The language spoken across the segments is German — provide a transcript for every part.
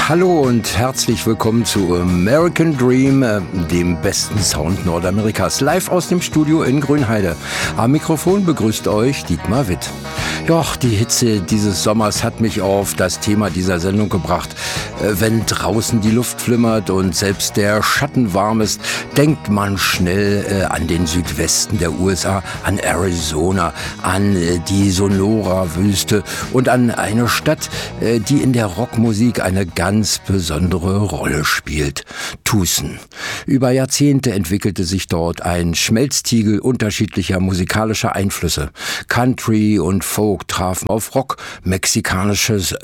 Hallo und herzlich willkommen zu American Dream, dem besten Sound Nordamerikas, live aus dem Studio in Grünheide. Am Mikrofon begrüßt euch Dietmar Witt. Ja, die Hitze dieses Sommers hat mich auf das Thema dieser Sendung gebracht. Wenn draußen die Luft flimmert und selbst der Schatten warm ist, denkt man schnell an den Südwesten der USA, an Arizona, an die Sonora-Wüste und an eine Stadt, die in der Rockmusik eine ganz besondere Rolle spielt. Tucson. Über Jahrzehnte entwickelte sich dort ein Schmelztiegel unterschiedlicher musikalischer Einflüsse. Country und Folk trafen auf Rock, mexikanische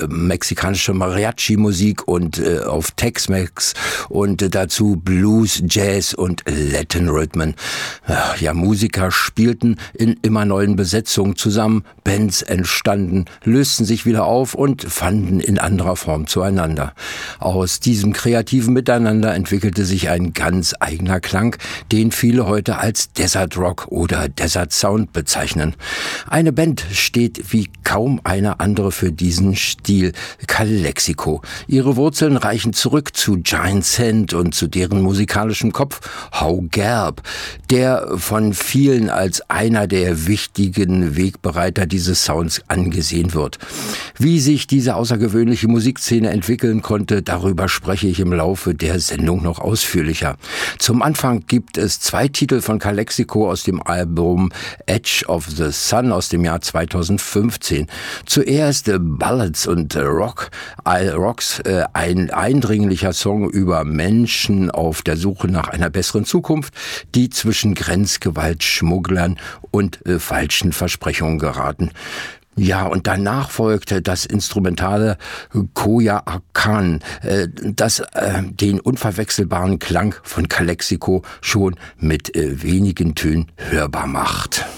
Mariachi-Musik und auf Tex-Mex und dazu Blues, Jazz und Latin-Rhythmen. Ja, Musiker spielten in immer neuen Besetzungen zusammen, Bands entstanden, lösten sich wieder auf und fanden in anderer Form zueinander. Aus diesem kreativen Miteinander entwickelte sich ein ganz eigener Klang, den viele heute als Desert Rock oder Desert Sound bezeichnen. Eine Band steht wie kaum eine andere für diesen Stil, Calexico. Ihre Wurzeln reichen zurück zu Giant Sand und zu deren musikalischem Kopf How Gelb, der von vielen als einer der wichtigen Wegbereiter dieses Sounds angesehen wird. Wie sich diese außergewöhnliche Musikszene entwickeln konnte, darüber spreche ich im Laufe der Sendung noch ausführlicher. Zum Anfang gibt es 2 Titel von Calexico aus dem Album Edge of the Sun aus dem Jahr 2015. Zuerst Ballads und Rocks, ein eindringlicher Song über Menschen auf der Suche nach einer besseren Zukunft, die zwischen Grenzgewalt, Schmugglern und falschen Versprechungen geraten. Ja, und danach folgte das instrumentale Koya Akan, das den unverwechselbaren Klang von Calexico schon mit wenigen Tönen hörbar macht.